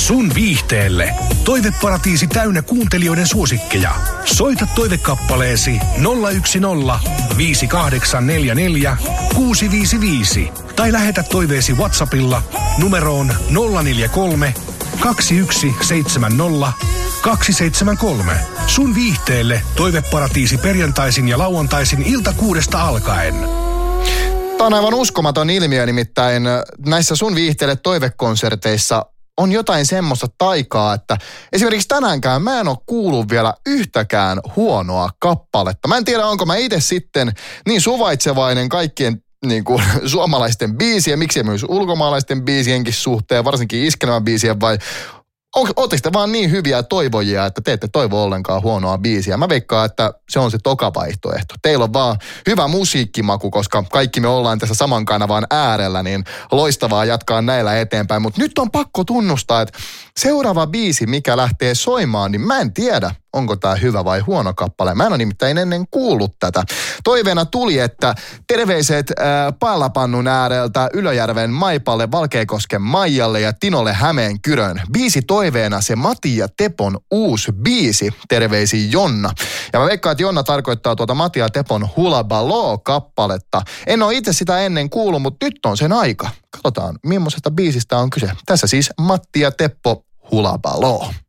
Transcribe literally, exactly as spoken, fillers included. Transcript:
Sun viihteelle. Toiveparatiisi täynnä kuuntelijoiden suosikkeja. Soita toivekappaleesi nolla yksi nolla viisi kahdeksan neljä neljä kuusi viisi viisi tai lähetä toiveesi WhatsAppilla numeroon nolla neljä kolme kaksi yksi seitsemän nolla kaksi seitsemän kolme. Sun viihteelle toiveparatiisi perjantaisin ja lauantaisin ilta kuudesta alkaen. Tämä on aivan uskomaton ilmiö, nimittäin näissä Sun viihteelle toivekonserteissa on jotain semmoista taikaa, että esimerkiksi tänäänkään mä en ole kuullut vielä yhtäkään huonoa kappaletta. Mä en tiedä, onko mä itse sitten niin suvaitsevainen kaikkien niin kuin suomalaisten biisien, miksi myös ulkomaalaisten biisienkin suhteen, varsinkin iskelmäbiisien, vai ootteko te vaan niin hyviä toivojia, että te ette toivo ollenkaan huonoa biisiä? Mä veikkaan, että se on se toka vaihtoehto. Teillä on vaan hyvä musiikkimaku, koska kaikki me ollaan tässä saman kanavan äärellä, niin loistavaa jatkaa näillä eteenpäin. Mutta nyt on pakko tunnustaa, että seuraava biisi, mikä lähtee soimaan, niin mä en tiedä, onko tämä hyvä vai huono kappale. Mä en ole nimittäin ennen kuullut tätä. Toiveena tuli, että terveiset äh, Pallapannun ääreltä Ylöjärven Maipalle, Valkeakosken Maijalle ja Tinolle Hämeenkyrön. Biisi toiveena se Matti ja Tepon uusi biisi. Terveisiin Jonna. Ja mä veikkaan, että Jonna tarkoittaa tuota Matti ja Tepon Hula Baloo-kappaletta. En ole itse sitä ennen kuullut, mutta nyt on sen aika. Katsotaan, millaisesta biisistä on kyse. Tässä siis Matti ja Teppo Hula Baloo.